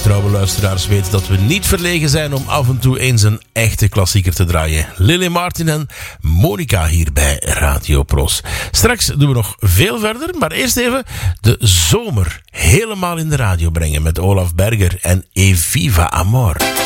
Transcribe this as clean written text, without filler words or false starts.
trouwe luisteraars weten dat we niet verlegen zijn om af en toe eens een echte klassieker te draaien. Lily Martin en Monica hier bij Radio Pros. Straks doen we nog veel verder, maar eerst even de zomer helemaal in de radio brengen met Olaf Berger en Eviva Amor.